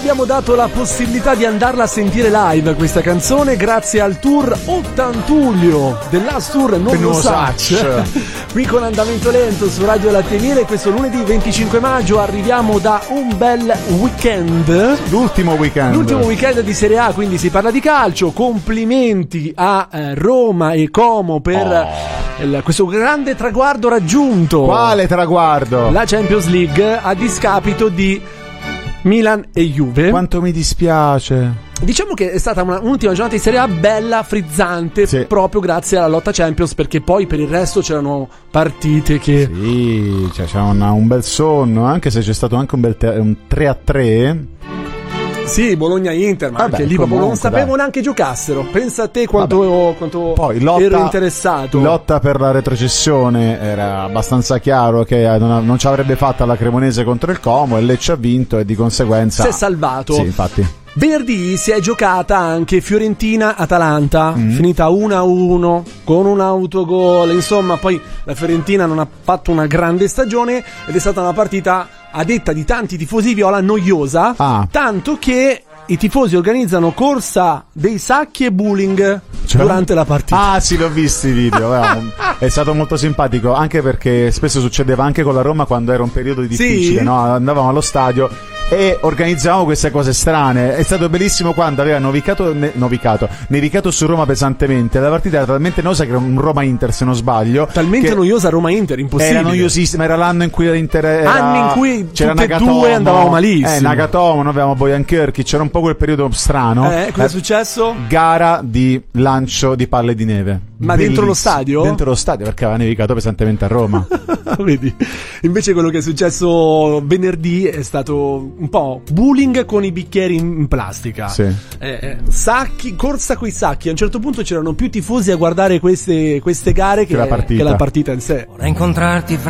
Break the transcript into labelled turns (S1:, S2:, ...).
S1: Abbiamo dato la possibilità di andarla a sentire live questa canzone grazie al tour Ottantulio del Last Tour Non lo Sacc, qui con Andamento Lento su Radio Latte e Miele. Questo lunedì 25 maggio arriviamo da un bel weekend,
S2: l'ultimo weekend
S1: di Serie A, quindi si parla di calcio. Complimenti a Roma e Como per questo grande traguardo raggiunto.
S2: Quale traguardo?
S1: La Champions League a discapito di Milan e Juve.
S2: Quanto mi dispiace.
S1: Diciamo che è stata un'ultima giornata di Serie A bella, frizzante, sì, proprio grazie alla lotta Champions, perché poi per il resto c'erano partite che...
S2: Sì, cioè c'era un bel sonno, anche se c'è stato anche un 3-3.
S1: Sì, Bologna-Inter, ma vabbè, anche lì proprio non sapevo neanche giocassero. Pensa a te quanto poi, ero interessato.
S2: Lotta per la retrocessione, era abbastanza chiaro che non ci avrebbe fatta la Cremonese contro il Como, e Lecce ha vinto e di conseguenza
S1: si è salvato.
S2: Sì, infatti.
S1: Venerdì si è giocata anche Fiorentina-Atalanta, finita 1-1 con un autogol. Insomma, poi la Fiorentina non ha fatto una grande stagione ed è stata una partita, a detta di tanti tifosi viola, noiosa, tanto che i tifosi organizzano corsa dei sacchi e bullying durante la partita.
S2: Ah sì, l'ho visto i video. È stato molto simpatico, anche perché spesso succedeva anche con la Roma quando era un periodo difficile, sì, no? Andavamo allo stadio e organizzavamo queste cose strane. È stato bellissimo quando aveva nevicato su Roma pesantemente. La partita era talmente noiosa che era un Roma-Inter, se non sbaglio.
S1: Talmente noiosa Roma-Inter, impossibile.
S2: Era noiosissima, era l'anno in cui l'Inter era...
S1: Anni in cui
S2: c'era
S1: tutte e due andavamo malissimo.
S2: Nagatomo, noi avevamo Bojan Kirkic, c'era un po' quel periodo strano.
S1: Cosa è successo?
S2: Gara di lancio di palle di neve.
S1: Ma bellissimo. Dentro lo stadio?
S2: Dentro lo stadio, perché aveva nevicato pesantemente a Roma.
S1: Vedi? Invece quello che è successo venerdì è stato un po' bullying con i bicchieri in plastica.
S2: Sì.
S1: Sacchi, corsa coi sacchi. A un certo punto c'erano più tifosi a guardare queste gare che la partita in sé.
S3: Vorrei incontrarti fra